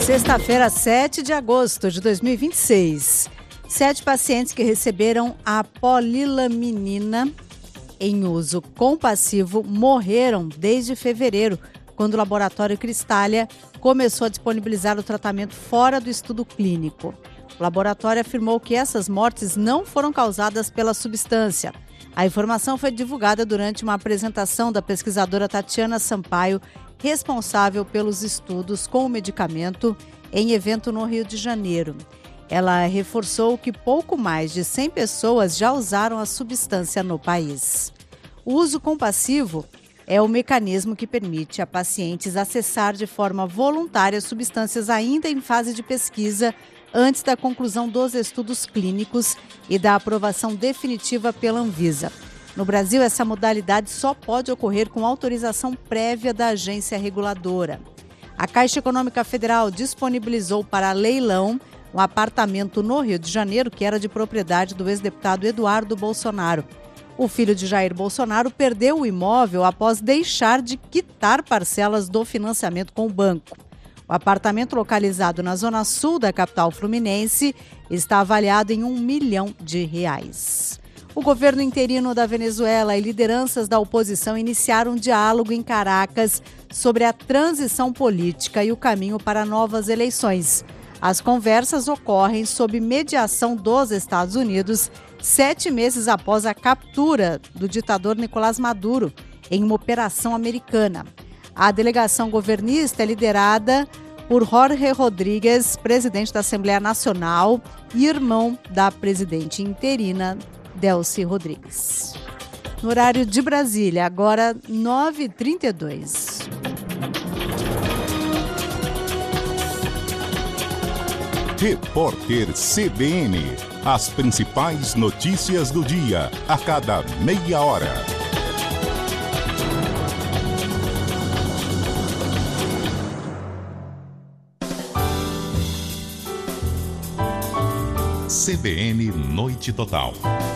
Sexta-feira, 7 de agosto de 2026. 7 pacientes que receberam a polilaminina em uso compassivo morreram desde fevereiro, quando o laboratório Cristália começou a disponibilizar o tratamento fora do estudo clínico. O laboratório afirmou que essas mortes não foram causadas pela substância. A informação foi divulgada durante uma apresentação da pesquisadora Tatiana Sampaio, responsável pelos estudos com o medicamento, em evento no Rio de Janeiro. Ela reforçou que pouco mais de 100 pessoas já usaram a substância no país. O uso compassivo é o mecanismo que permite a pacientes acessar de forma voluntária substâncias ainda em fase de pesquisa antes da conclusão dos estudos clínicos e da aprovação definitiva pela Anvisa. No Brasil, essa modalidade só pode ocorrer com autorização prévia da agência reguladora. A Caixa Econômica Federal disponibilizou para leilão um apartamento no Rio de Janeiro que era de propriedade do ex-deputado Eduardo Bolsonaro. O filho de Jair Bolsonaro perdeu o imóvel após deixar de quitar parcelas do financiamento com o banco. O apartamento, localizado na zona sul da capital fluminense, está avaliado em R$ 1 milhão. O governo interino da Venezuela e lideranças da oposição iniciaram um diálogo em Caracas sobre a transição política e o caminho para novas eleições. As conversas ocorrem sob mediação dos Estados Unidos, 7 meses após a captura do ditador Nicolás Maduro em uma operação americana. A delegação governista é liderada por Jorge Rodríguez, presidente da Assembleia Nacional e irmão da presidente interina, Delcy Rodrigues. No horário de Brasília, agora 9h32. Repórter CBN. As principais notícias do dia, a cada meia hora. CBN Noite Total.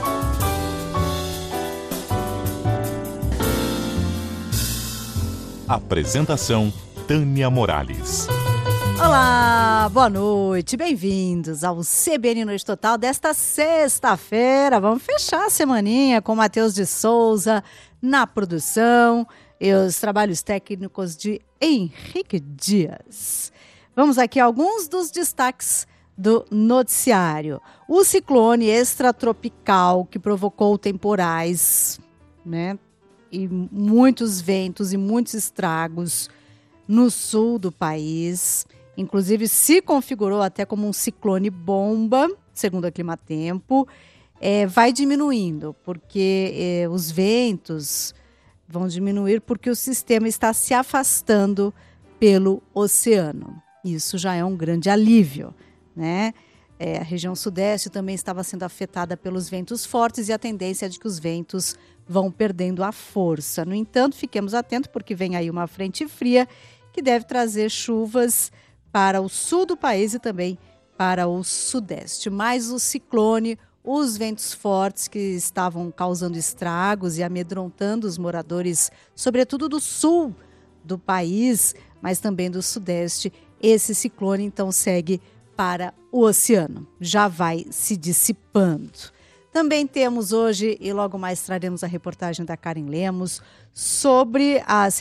Apresentação: Tânia Morales. Olá, boa noite, bem-vindos ao CBN Noite Total desta sexta-feira. Vamos fechar a semaninha com Matheus de Souza na produção e os trabalhos técnicos de Henrique Dias. Vamos aqui a alguns dos destaques do noticiário. O ciclone extratropical que provocou temporais, e muitos ventos e muitos estragos no sul do país. Inclusive se configurou até como um ciclone bomba, segundo a Climatempo. Vai diminuindo, porque os ventos vão diminuir porque o sistema está se afastando pelo oceano. Isso já é um grande alívio, né? A região sudeste também estava sendo afetada pelos ventos fortes e a tendência é de que os ventos vão perdendo a força. No entanto, fiquemos atentos porque vem aí uma frente fria que deve trazer chuvas para o sul do país e também para o sudeste. Mas o ciclone, os ventos fortes que estavam causando estragos e amedrontando os moradores, sobretudo do sul do país, mas também do sudeste, esse ciclone então segue para o oceano, já vai se dissipando. Também temos hoje, e logo mais traremos a reportagem da Karen Lemos, sobre as